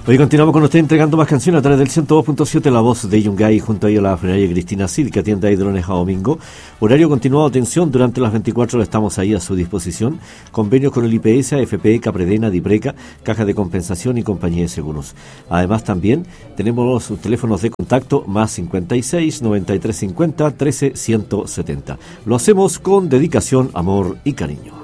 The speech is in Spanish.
Hoy continuamos con usted entregando más canciones a través del 102.7, la voz de Yungay, junto a ella la funeraria Cristina Cid, que atiende ahí de lunes a domingo. Horario continuado de atención durante las 24 horas, estamos ahí a su disposición. Convenios con el IPS, AFP, Capredena, Dipreca, Caja de Compensación y Compañía de Seguros. Además también tenemos los teléfonos de contacto más 56 93 50 13 170. Lo hacemos con dedicación, amor y cariño.